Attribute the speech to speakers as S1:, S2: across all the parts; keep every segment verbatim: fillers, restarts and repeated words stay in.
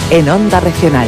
S1: en Onda Regional.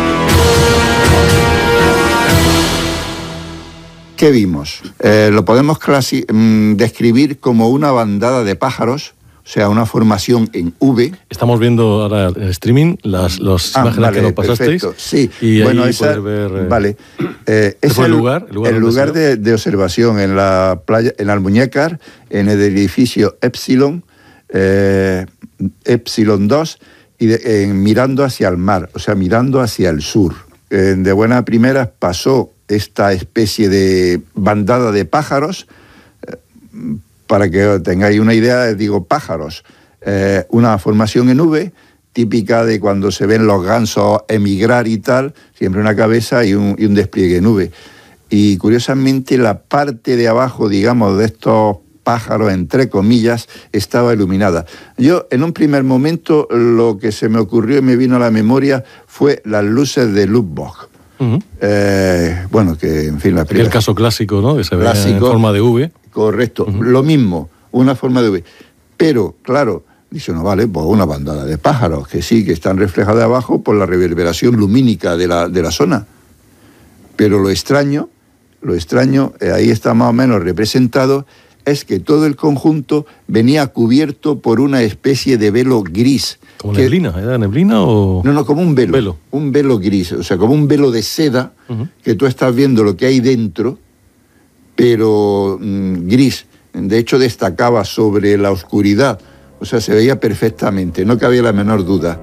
S2: ¿Qué vimos? Eh, lo podemos clasi- mmm, describir como una bandada de pájaros, o sea, una formación en V.
S3: Estamos viendo ahora en el streaming las, las
S2: ah,
S3: imágenes
S2: vale,
S3: que nos pasasteis.
S2: Perfecto. Sí,
S3: y
S2: bueno,
S3: ahí
S2: esa,
S3: poder ver... Eh,
S2: vale. Eh, es
S3: el
S2: el
S3: lugar, el lugar,
S2: el lugar de, de observación en la playa, en Almuñécar, en el edificio Epsilon, eh, Epsilon dos, y de, eh, mirando hacia el mar, o sea, mirando hacia el sur. Eh, de buena primera pasó esta especie de bandada de pájaros. eh, Para que tengáis una idea, digo pájaros, eh, una formación en V, típica de cuando se ven los gansos emigrar y tal, siempre una cabeza y un, y un despliegue en V. Y curiosamente la parte de abajo, digamos, de estos pájaros, entre comillas, estaba iluminada. Yo, en un primer momento, lo que se me ocurrió y me vino a la memoria fue las luces de Lubbock.
S3: Uh-huh.
S2: Eh, bueno, que en fin, la primera...
S3: El caso clásico, ¿no? Que se ve
S2: clásico,
S3: en forma de V.
S2: Correcto,
S3: Uh-huh.
S2: Lo mismo, una forma de V. Pero, claro, dice, no vale, pues una bandada de pájaros, que sí, que están reflejadas abajo por la reverberación lumínica de la, de la zona. Pero lo extraño, lo extraño, eh, ahí está más o menos representado, es que todo el conjunto venía cubierto por una especie de velo gris.
S3: ¿Como
S2: que,
S3: neblina? ¿Era neblina o...?
S2: No, no, como un velo,
S3: velo.
S2: Un velo gris, o sea, como un velo de seda, uh-huh. que tú estás viendo lo que hay dentro, pero mmm, gris. De hecho, destacaba sobre la oscuridad. O sea, se veía perfectamente, no cabía la menor duda.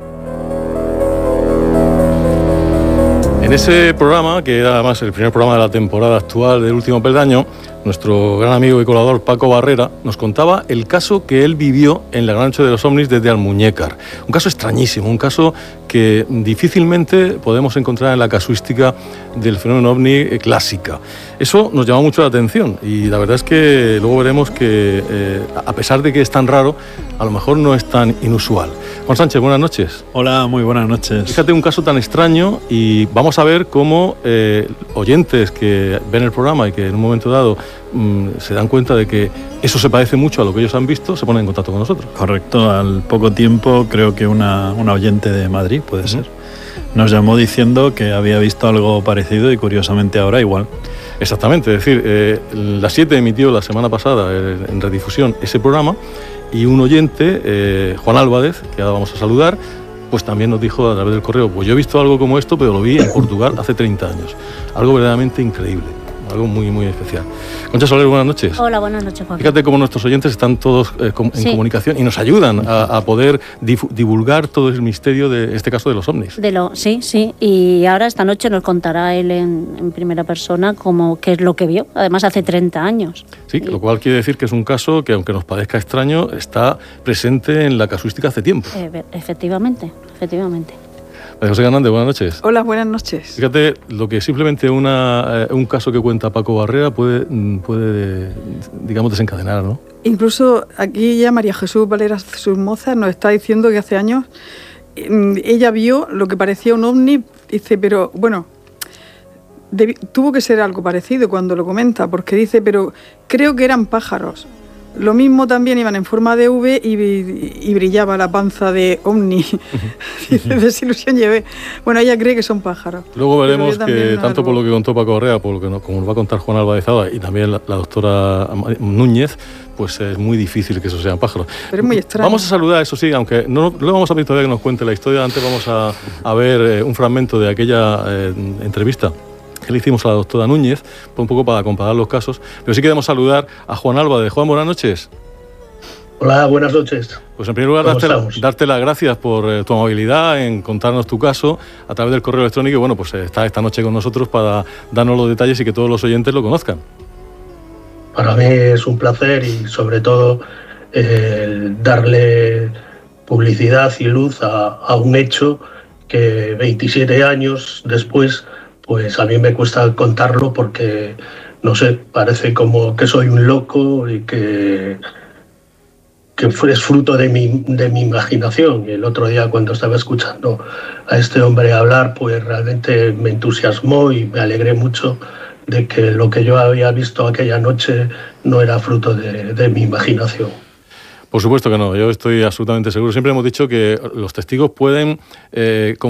S3: En ese programa, que era además el primer programa de la temporada actual del Último Peldaño, nuestro gran amigo y colaborador Paco Barrera nos contaba el caso que él vivió en la Gran Noche de los OVNIs desde Almuñécar. Un caso extrañísimo, un caso que difícilmente podemos encontrar en la casuística del fenómeno ovni clásica. Eso nos llamó mucho la atención y la verdad es que luego veremos que, eh, a pesar de que es tan raro, a lo mejor no es tan inusual. Juan Sánchez, buenas noches.
S4: Hola, muy buenas noches.
S3: Fíjate, un caso tan extraño y vamos a ver cómo eh, oyentes que ven el programa y que en un momento dado mmm, se dan cuenta de que eso se parece mucho a lo que ellos han visto, se ponen en contacto con nosotros.
S4: Correcto, al poco tiempo creo que una, una oyente de Madrid, puede uh-huh. ser, nos llamó diciendo que había visto algo parecido y curiosamente ahora igual.
S3: Exactamente, es decir, eh, la siete emitió la semana pasada eh, en redifusión ese programa y un oyente, eh, Juan Álvarez, que ahora vamos a saludar, pues también nos dijo a través del correo, pues yo he visto algo como esto, pero lo vi en Portugal hace treinta años. Algo verdaderamente increíble, algo muy, muy especial. Concha Soler, buenas noches.
S5: Hola, buenas noches, Juan.
S3: Fíjate cómo nuestros oyentes están todos eh, com- en sí. comunicación y nos ayudan a, a poder dif- divulgar todo el misterio de este caso de los ovnis.
S5: De lo, sí, sí, y ahora esta noche nos contará él en, en primera persona cómo, qué es lo que vio, además hace treinta años.
S3: Sí, y... lo cual quiere decir que es un caso que, aunque nos parezca extraño, está presente en la casuística hace tiempo.
S5: Eh, efectivamente, efectivamente.
S3: José Hernández, buenas noches.
S6: Hola, buenas noches.
S3: Fíjate, lo que simplemente una, eh, un caso que cuenta Paco Barrera puede, puede, digamos, desencadenar, ¿no?
S6: Incluso aquí ya María Jesús Valera Somoza nos está diciendo que hace años ella vio lo que parecía un ovni, dice, pero bueno, debi- tuvo que ser algo parecido cuando lo comenta, porque dice, pero creo que eran pájaros. Lo mismo también iban en forma de V y, y brillaba la panza de ovni. Dice, desilusión llevé. Bueno, ella cree que son pájaros.
S3: Luego veremos que, tanto por lo que contó Paco Correa, por lo que nos, como nos va a contar Juan Álvarez y también la, la doctora Núñez, pues es muy difícil que eso sean pájaros.
S6: Pero es muy extraño.
S3: Vamos a saludar, eso sí, aunque no, no le vamos a pedir todavía que nos cuente la historia, antes vamos a, a ver eh, un fragmento de aquella eh, entrevista que le hicimos a la doctora Núñez, un poco para comparar los casos, pero sí queremos saludar a Juan Álvarez. Juan, buenas noches.
S7: Hola, buenas noches.
S3: Pues en primer lugar, darte, la, darte las gracias por eh, tu amabilidad en contarnos tu caso a través del correo electrónico y bueno, pues eh, está esta noche con nosotros para darnos los detalles y que todos los oyentes lo conozcan.
S7: Para mí es un placer y sobre todo eh, darle publicidad y luz a, a un hecho que veintisiete años después, pues a mí me cuesta contarlo porque, no sé, parece como que soy un loco y que, que es fruto de mi, de mi imaginación. Y el otro día cuando estaba escuchando a este hombre hablar, pues realmente me entusiasmó y me alegré mucho de que lo que yo había visto aquella noche no era fruto de, de mi imaginación.
S3: Por supuesto que no, yo estoy absolutamente seguro. Siempre hemos dicho que los testigos pueden... Eh,